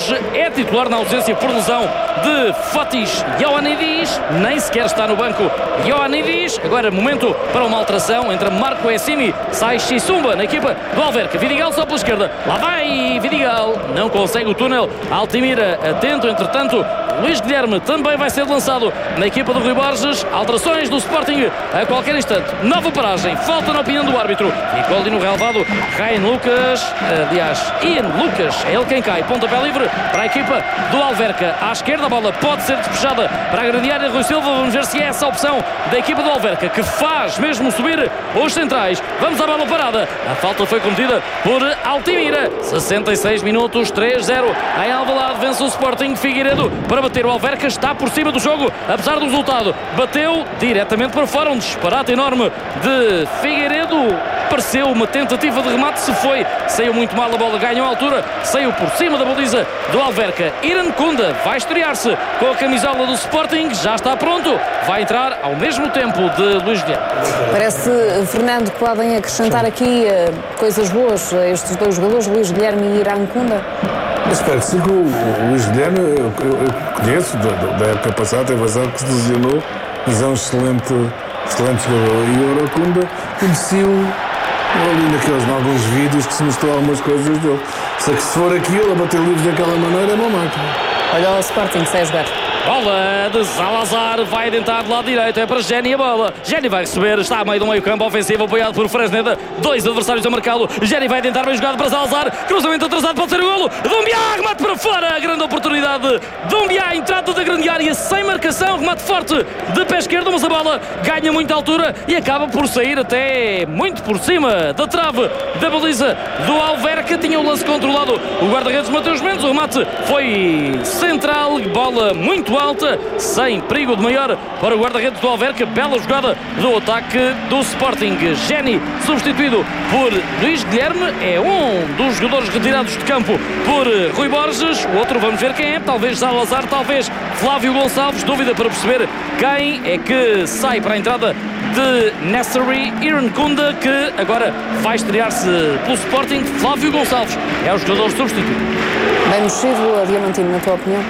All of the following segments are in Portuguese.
hoje é titular na ausência por lesão de Fotis Ioannidis, nem sequer está no banco Ioannidis. Agora momento para uma alteração entre Marco Essimi, sai Xisumba na equipa do Alverca. Vidigal só pela esquerda, lá vai Vidigal, não consegue o túnel. Altimira atento, entretanto Luís Guilherme também vai ser lançado na equipa do Rui Borges. Alterações do Sporting a qualquer instante. Nova paragem, falta na opinião do árbitro. Ficou ali no relevado Ian Lucas, é ele quem cai. Pontapé livre para a equipa do Alverca. À esquerda a bola pode ser despejada para a grande área. Rui Silva, vamos ver se é essa a opção da equipa do Alverca, que faz mesmo subir os centrais. Vamos à bola parada. A falta foi cometida por Altimira. 66 minutos, 3-0 em Alvalade. Vence o Sporting. Figueiredo para bater. O Alverca está por cima do jogo, apesar do resultado. Bateu diretamente para fora. Um disparate enorme de Figueiredo. Pareceu uma tentativa de remate. Se foi, saiu muito mal. A bola ganhou a altura, saiu por cima da baliza do Alverca. Irankunda vai estrear-se com a camisola do Sporting. Já está pronto. Vai entrar ao mesmo tempo de Luís Guilherme. Parece, Fernando, que podem acrescentar aqui coisas boas a estes dois jogadores, Luís Guilherme e Irankunda. Espero que sim, que o Luís Guilherme eu conheço da época passada, teve azar que se lesionou, mas é um excelente jogador. E o Irankunda conheci-o ali em alguns vídeos que se mostrou algumas coisas dele. Só que se for aquilo, a bater livros daquela maneira, é uma máquina. Olha o Sporting, sai a jogar. Bola de Salazar, vai adentrar do lado direito, é para Géni a bola. Géni vai receber, está a meio do meio campo ofensivo, apoiado por Fresneda. Dois adversários a marcá-lo. Géni vai adentrar, bem jogado para Salazar. Cruzamento atrasado, pode ser o golo. Dumbiá, remate para fora, grande oportunidade. Dumbiá, entrada da grande área, sem marcação, remate forte de pé esquerdo, mas a bola ganha muita altura e acaba por sair até muito por cima da trave da baliza do Alverca. Tinha o lance controlado o guarda-redes Mateus Mendes. O remate foi central, bola muito alta, sem perigo de maior para o guarda-redes do Alverca. Bela jogada do ataque do Sporting. Géni, substituído por Luís Guilherme, é um dos jogadores retirados de campo por Rui Borges. O outro, vamos ver quem é, talvez Salazar, talvez Flávio Gonçalves. Dúvida para perceber quem é que sai para a entrada de Nesseri. Irankunda, que agora vai estrear-se pelo Sporting. Flávio Gonçalves é o jogador substituído. Bem mexido, Diamantino, na tua opinião?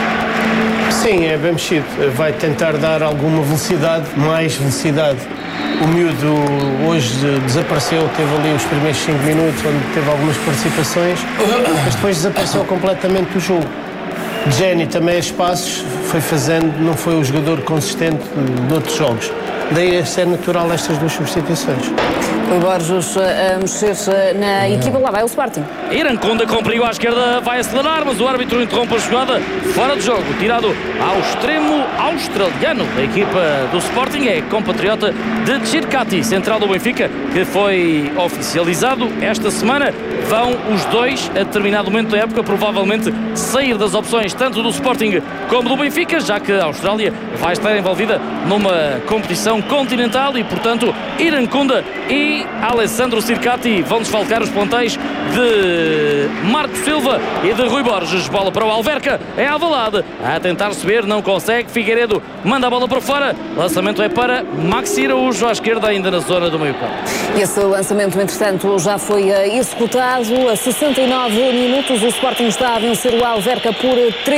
Sim, é bem mexido. Vai tentar dar alguma velocidade, mais velocidade. O miúdo hoje desapareceu, teve ali os primeiros 5 minutos onde teve algumas participações, mas depois desapareceu completamente do jogo. Géni também a espaços, foi fazendo, não foi o jogador consistente de outros jogos. Daí a ser natural estas duas substituições. Rui Borges a mexer na equipa, lá vai o Sporting. Irankunda com perigo à esquerda, vai acelerar, mas o árbitro interrompe a jogada, fora de jogo, tirado ao extremo australiano. A equipa do Sporting é compatriota de Chircati, central do Benfica, que foi oficializado esta semana. Vão os dois, a determinado momento da época, provavelmente sair das opções tanto do Sporting como do Benfica, já que a Austrália vai estar envolvida numa competição continental e, portanto, Irankunda e Alessandro Circati vão desfalcar os plantéis de Marco Silva e de Rui Borges. Bola para o Alverca, é Alvalade, a tentar subir, não consegue. Figueiredo manda a bola para fora, lançamento é para Maxi Araújo, à esquerda, ainda na zona do meio campo. Esse lançamento, entretanto, já foi executado. A 69 minutos, o Sporting está a vencer o Alverca por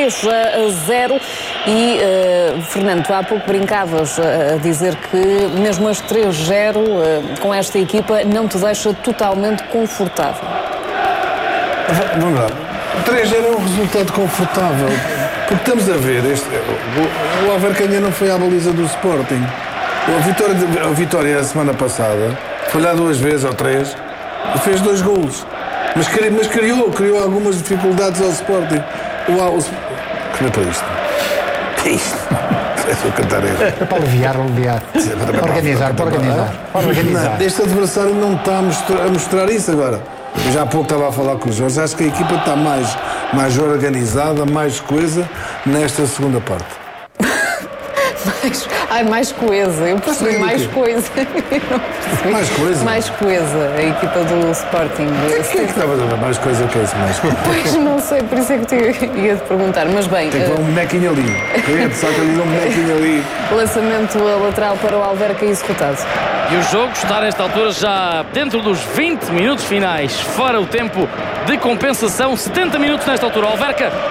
3-0 e, Fernando, há pouco brincavas a dizer que mesmo este 3-0 com esta equipa não te deixa totalmente confortável. Não dá. 3-0 é um resultado confortável, porque estamos a ver, o Alverca ainda não foi à baliza do Sporting. A vitória a semana passada, foi lá 2 vezes ou 3, e fez 2 golos. Mas criou algumas dificuldades ao Sporting. Que é para isto? Que é isto? É para aliviar. Para organizar. Este adversário não está a mostrar isso agora. Eu já há pouco estava a falar com os Jorge. Acho que a equipa está mais organizada, mais coisa nesta segunda parte. Mais coesa, eu percebi mais coisa. Mais coisa? Mais coesa, a equipa do Sporting. Quem é que estava a ver mais coisa que isso? Mais coisa? Pois não sei, por isso é que ia te perguntar, mas bem. Tem que pôr um bonequinho ali. Só que ali um bonequinho ali. Lançamento lateral para o Alverca executado. E o jogo está nesta altura já dentro dos 20 minutos finais, fora o tempo de compensação. 70 minutos nesta altura. Alverca